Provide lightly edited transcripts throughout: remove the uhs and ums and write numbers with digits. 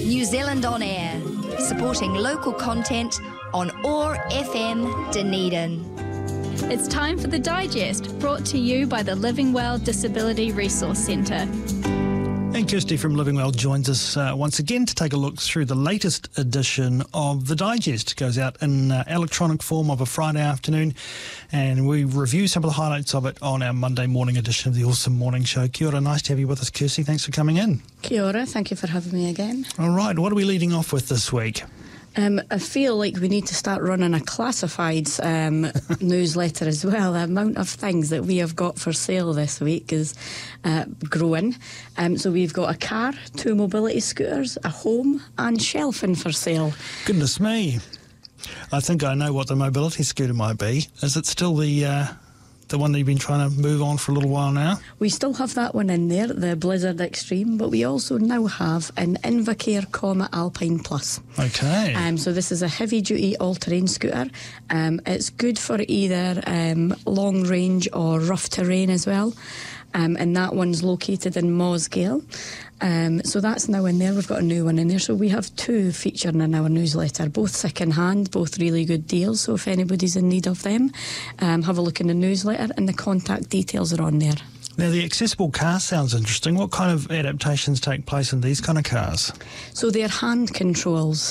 New Zealand On Air, supporting local content on OAR FM Dunedin. It's time for The Digest, brought to you by the Living Well Disability Resource Centre. And Kirsty from Living Well joins us once again to take a look through the latest edition of The Digest. It goes out in electronic form of a Friday afternoon, and we review some of the highlights of it on our Monday morning edition of the Awesome Morning Show. Kia ora, nice to have you with us, Kirsty. Thanks for coming in. Kia ora, thank you for having me again. All right, what are we leading off with this week? I feel like we need to start running a classifieds newsletter as well. The amount of things that we have got for sale this week is growing. So we've got a car, 2 mobility scooters, a home and shelving for sale. Goodness me. I think I know what the mobility scooter might be. Is it still the one that you've been trying to move on for a little while now? We still have that one in there, the Blizzard Extreme, but we also now have an Invacare Comet Alpine Plus. Okay. So this is a heavy-duty all-terrain scooter. It's good for either long range or rough terrain as well. And that one's located in Mosgiel. So that's now in there. We've got a new one in there. So we have 2 featuring in our newsletter, both second-hand, both really good deals. So if anybody's in need of them, have a look in the newsletter and the contact details are on there. Now, the accessible car sounds interesting. What kind of adaptations take place in these kind of cars? So they're hand controls.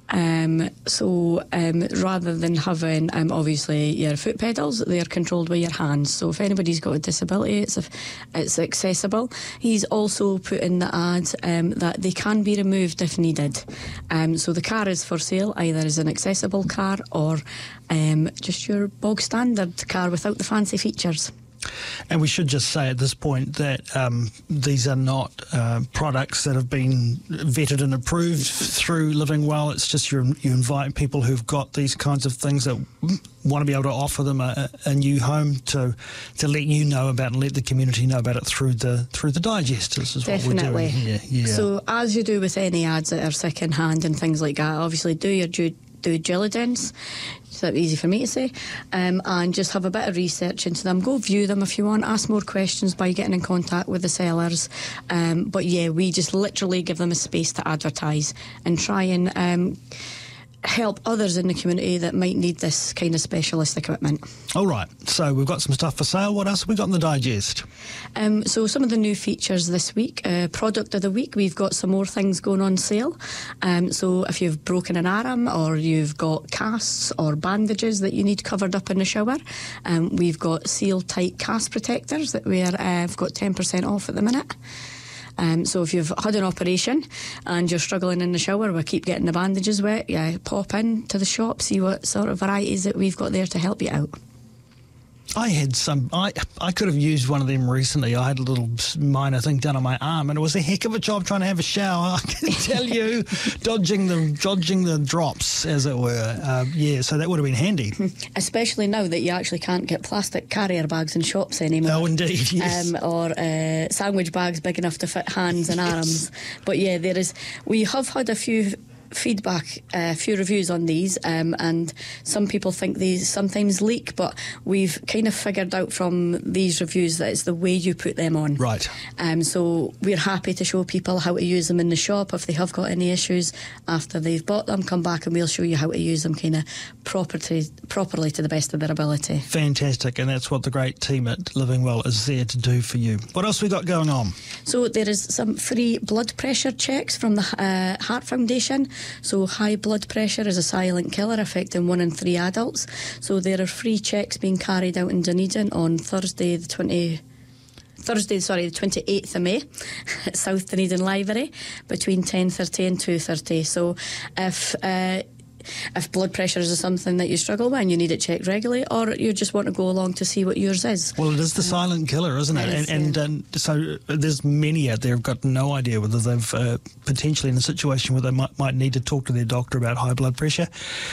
Rather than having obviously your foot pedals, they're controlled by your hands. So if anybody's got a disability, it's accessible. He's also put in the ad that they can be removed if needed. So the car is for sale either as an accessible car or just your bog standard car without the fancy features. And we should just say at this point that these are not products that have been vetted and approved through Living Well. It's just you invite people who've got these kinds of things that want to be able to offer them a new home to let you know about and let the community know about it through the digest. This is Definitely. What we're doing here. Yeah. So as you do with any ads that are second hand and things like that, obviously do your due diligence. It's that easy for me to say, and just have a bit of research into them. Go view them if you want, ask more questions by getting in contact with the sellers, but yeah, we just literally give them a space to advertise and try and help others in the community that might need this kind of specialist equipment. All right, so we've got some stuff for sale. What else have we got in the digest? So some of the new features this week, product of the week, we've got some more things going on sale. So if you've broken an arm or you've got casts or bandages that you need covered up in the shower, we've got seal tight cast protectors that we've got 10% off at the minute. So if you've had an operation and you're struggling in the shower, we keep getting the bandages wet, pop in to the shop, see what sort of varieties that we've got there to help you out. I had some. I could have used one of them recently. I had a little minor thing done on my arm, and it was a heck of a job trying to have a shower. I can tell you, dodging the drops, as it were. So that would have been handy. Especially now that you actually can't get plastic carrier bags in shops anymore. Oh, indeed, yes. Or sandwich bags big enough to fit hands and arms. But yeah, we have had a few feedback, a few reviews on these, and some people think these sometimes leak, but we've kind of figured out from these reviews that it's the way you put them on. Right. So we're happy to show people how to use them in the shop. If they have got any issues after they've bought them, come back and we'll show you how to use them kind of properly to the best of their ability. Fantastic, and that's what the great team at Living Well is there to do for you. What else we got going on? So there is some free blood pressure checks from the Heart Foundation. So high blood pressure is a silent killer affecting 1 in 3 adults. So there are free checks being carried out in Dunedin on Thursday the 28th of May at South Dunedin Library between 10:30 and 2:30. So if blood pressure is something that you struggle with and you need it checked regularly, or you just want to go along to see what yours is. Well, it is the silent killer, isn't it? And so there's many out there who've got no idea whether they've potentially in a situation where they might need to talk to their doctor about high blood pressure.